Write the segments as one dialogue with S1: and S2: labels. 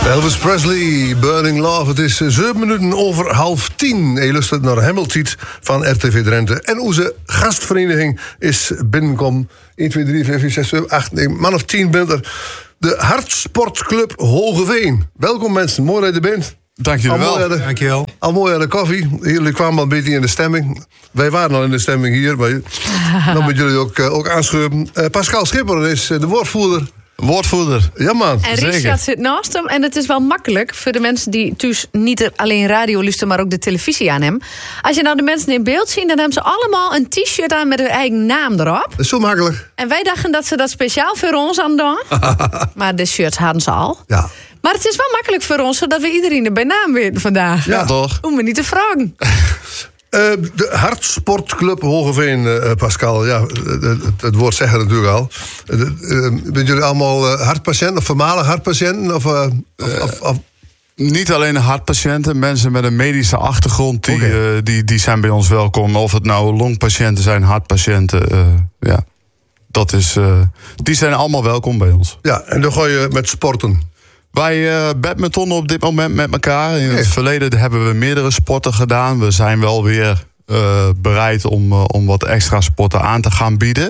S1: Elvis Presley, Burning Love. Het is 7 minuten over 9:30. Je luistert naar Hamilton van RTV Drenthe. En onze gastvereniging is binnenkom. 1, 2, 3, 4, 5, 6, 7, 8, 9, man of 10 bent er. De Hartsportclub Hogeveen. Welkom mensen, mooi dat je er bent.
S2: Dank jullie wel. Dankjewel.
S1: Al mooi aan de koffie. Jullie kwamen al een beetje in de stemming. Wij waren al in de stemming hier. Maar dan moeten jullie ook aanschuiven. Pascal Schipper is de woordvoerder. Ja, man.
S3: En Richard zit naast hem. En het is wel makkelijk voor de mensen die thuis niet alleen radio luisteren, maar ook de televisie aan hem. Als je nou de mensen in beeld ziet, dan hebben ze allemaal een t-shirt aan met hun eigen naam erop.
S1: Dat is zo makkelijk.
S3: En wij dachten dat ze dat speciaal voor ons aan doen. Maar de shirts hadden ze al.
S1: Ja.
S3: Maar het is wel makkelijk voor ons, zodat we iedereen er bij naam weten vandaag.
S2: Ja, toch?
S3: Hoef me niet te vragen.
S1: De Hartsportclub Hogeveen, Pascal. Ja, het woord zeggen natuurlijk al. Bent jullie allemaal hartpatiënten of voormalig hartpatiënten? Of
S2: niet alleen hartpatiënten, mensen met een medische achtergrond die zijn bij ons welkom. Of het nou longpatiënten zijn, hartpatiënten. Ja, dat is, die zijn allemaal welkom bij ons.
S1: Ja, en dan ga je met sporten.
S2: Wij badmintonnen op dit moment met elkaar. In het verleden hebben we meerdere sporten gedaan. We zijn wel weer bereid om wat extra sporten aan te gaan bieden.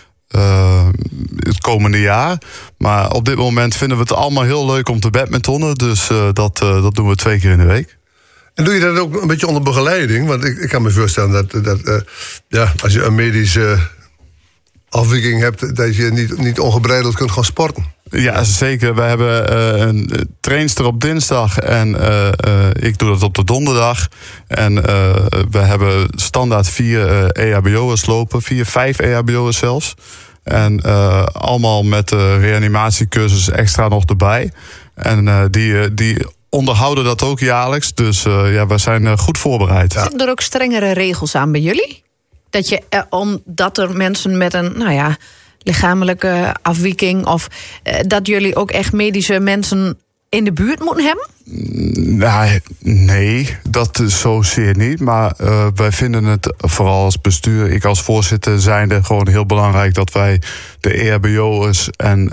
S2: Het komende jaar. Maar op dit moment vinden we het allemaal heel leuk om te badmintonnen. Dus dat doen we 2 keer in de week.
S1: En doe je dat ook een beetje onder begeleiding? Want ik kan me voorstellen dat als je een medische afwijking hebt, dat je niet ongebreideld kunt gaan sporten.
S2: Ja, zeker. We hebben een trainster op dinsdag en ik doe dat op de donderdag. En we hebben standaard 4 EHBO'ers lopen, 5 EHBO'ers zelfs. En allemaal met reanimatiecursus extra nog erbij. En die onderhouden dat ook jaarlijks. Dus we zijn goed voorbereid.
S3: Zitten er ook strengere regels aan bij jullie? Omdat er mensen met een, lichamelijke afwijking, of dat jullie ook echt medische mensen in de buurt moeten hebben?
S2: Nee, dat is zozeer niet. Maar wij vinden het vooral als bestuur, ik als voorzitter zijnde, gewoon heel belangrijk dat wij de EHBO'ers en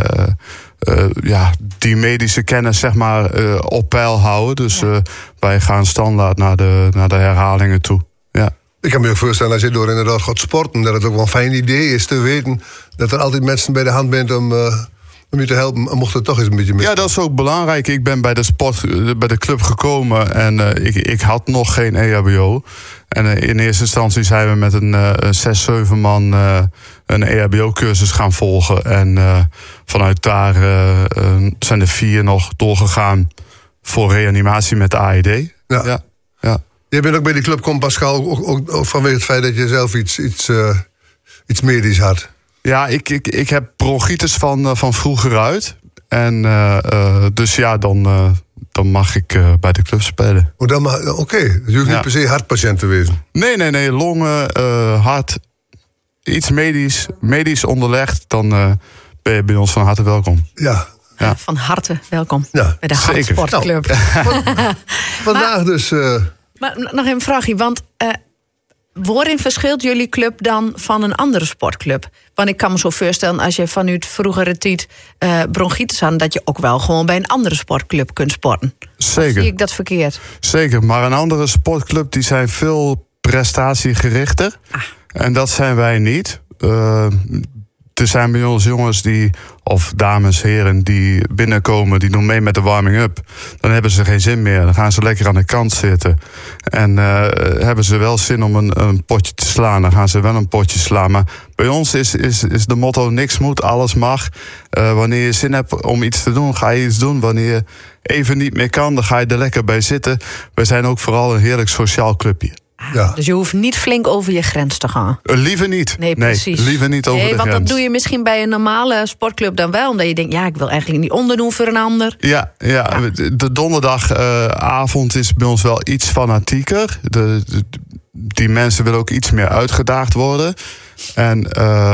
S2: die medische kennis zeg maar op peil houden. Dus wij gaan standaard naar de herhalingen toe. Ja.
S1: Ik kan me ook voorstellen, als je door inderdaad gaat sporten, dat het ook wel een fijn idee is te weten dat er altijd mensen bij de hand bent om je te helpen, mocht het toch eens een beetje mis.
S2: Ja, dat is ook belangrijk. Ik ben bij de club gekomen en ik had nog geen EHBO. En in eerste instantie zijn we met een 6-7 man een EHBO-cursus gaan volgen. En vanuit daar zijn er 4 nog doorgegaan voor reanimatie met de AED.
S1: Ja. Je bent ook bij die club gekomen, Pascal, ook vanwege het feit dat je zelf iets medisch had. Ja,
S2: ik heb bronchitis van vroeger uit. En dus ja, dan mag ik bij de club spelen.
S1: Oké. Dus je hoeft niet per se hartpatiënt te wezen.
S2: Nee. Longen, hart, iets medisch onderlegd, dan ben je bij ons van harte welkom.
S1: Ja.
S3: Van harte welkom
S1: bij
S3: de Hartsportclub.
S1: Vandaag dus.
S3: Maar nog even een vraagje, want waarin verschilt jullie club dan van een andere sportclub? Want ik kan me zo voorstellen, als je vanuit vroegere tijd bronchitis had, dat je ook wel gewoon bij een andere sportclub kunt sporten.
S2: Zeker.
S3: Of zie ik dat verkeerd?
S2: Zeker, maar een andere sportclub die zijn veel prestatiegerichter. En dat zijn wij niet. Er zijn bij ons jongens of dames, heren, die binnenkomen, die doen mee met de warming-up. Dan hebben ze geen zin meer. Dan gaan ze lekker aan de kant zitten. En hebben ze wel zin om een potje te slaan, dan gaan ze wel een potje slaan. Maar bij ons is de motto: niks moet, alles mag. Wanneer je zin hebt om iets te doen, ga je iets doen. Wanneer je even niet meer kan, dan ga je er lekker bij zitten. Wij zijn ook vooral een heerlijk sociaal clubje.
S1: Ja.
S3: Dus je hoeft niet flink over je grens te gaan.
S2: Liever niet.
S3: Nee, precies.
S2: Liever niet over de grens.
S3: Want dat doe je misschien bij een normale sportclub dan wel. Omdat je denkt, ik wil eigenlijk niet onderdoen voor een ander.
S2: Ja. De donderdagavond is bij ons wel iets fanatieker. Die mensen willen ook iets meer uitgedaagd worden. En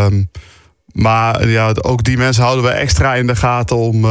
S2: maar ook die mensen houden we extra in de gaten om.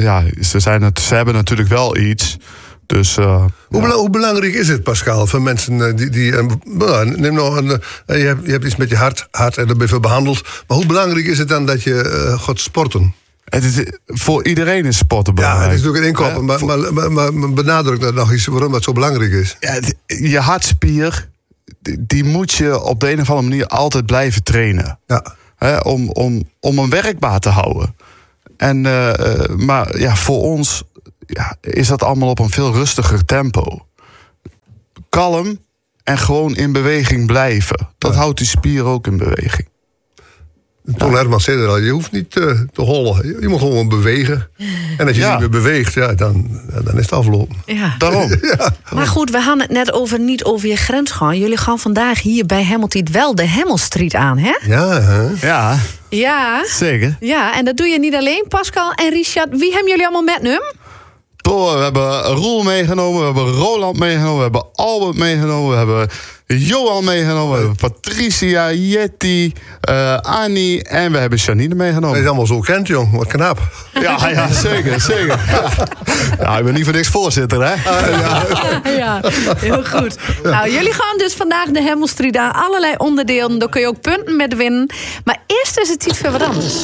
S2: Ze hebben natuurlijk wel iets. Dus,
S1: hoe belangrijk is het, Pascal, voor mensen die neem nou je hebt iets met je hart en daar ben je veel behandeld. Maar hoe belangrijk is het dan dat je gaat sporten?
S2: Voor iedereen is sporten belangrijk.
S1: Ja, het is natuurlijk een inkopen, maar benadruk dat nog eens waarom dat zo belangrijk is.
S2: Ja, je hartspier, die moet je op de een of andere manier altijd blijven trainen.
S1: Ja.
S2: Om hem werkbaar te houden. Maar ja, voor ons is dat allemaal op een veel rustiger tempo. Kalm en gewoon in beweging blijven. Dat houdt die spier ook in beweging.
S1: Ton Hermans zei er al, je hoeft niet te hollen. Je moet gewoon bewegen. En als je niet meer beweegt, dan is het afgelopen.
S3: Ja.
S2: Daarom.
S1: Ja.
S3: Maar goed, we hadden het net niet over je grens gaan. Jullie gaan vandaag hier bij Hamilton wel de Hemmelstreet aan, hè?
S1: Ja, hè?
S2: Ja,
S3: Ja.
S2: zeker.
S3: Ja, en dat doe je niet alleen, Pascal en Richard. Wie hebben jullie allemaal met nu?
S2: We hebben Roel meegenomen, we hebben Roland meegenomen, we hebben Albert meegenomen, we hebben Johan meegenomen, we hebben Patricia, Jetty, Annie en we hebben Janine meegenomen.
S1: Dat is allemaal zo kent, jong. Wat knap.
S2: Ja, zeker. Ja, ik ben niet voor niks voorzitter, hè?
S3: Ja, heel goed. Nou, jullie gaan dus vandaag de Hemmelstreet aan. Allerlei onderdelen, daar kun je ook punten met winnen. Maar eerst is het iets voor wat anders.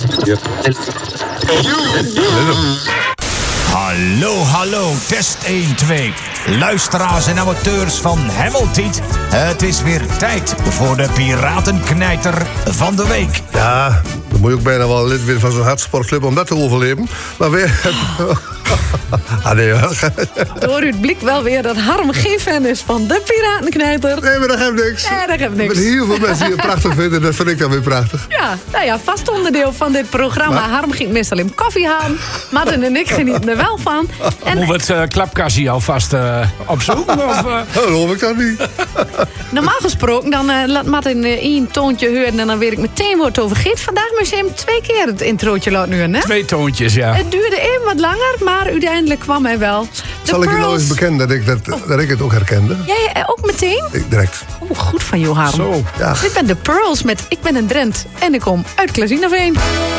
S4: Hallo, test 1, 2. Luisteraars en amateurs van Hamilton. Het is weer tijd voor de Piratenknijter van de week.
S1: Ja, dan moet je ook bijna wel lid worden van zo'n hartsportclub om dat te overleven. Maar weer...
S3: Door het blik wel weer dat Harm geen fan is van de Piratenknijter.
S1: Nee, maar dat geeft niks.
S3: Nee, dat geeft niks.
S1: Er zijn heel veel mensen die het prachtig vinden. Dat vind ik dan weer prachtig.
S3: Ja, nou ja, vast onderdeel van dit programma.
S1: Maar...
S3: Harm ging meestal in koffie halen. Martin en ik genieten er wel van. En
S5: Moet het klapkastje alvast opzoeken?
S1: Dat geloof ik dan niet.
S3: normaal gesproken, dan laat Martin één toontje horen en dan weet ik meteen wat het over gaat. Vandaag moest je hem 2 keer het introotje laten horen, hè?
S5: 2 toontjes, ja.
S3: Het duurde even wat langer, maar uiteindelijk kwam hij wel.
S1: Zal ik je nou eens bekennen dat ik het ook herkende?
S3: Jij ook meteen?
S1: Direct.
S3: Oeh, goed van jou, Harm.
S5: Zo.
S1: Ja.
S3: Dit ben de Pearls met Ik ben een Drent en ik kom uit Klazinaveen.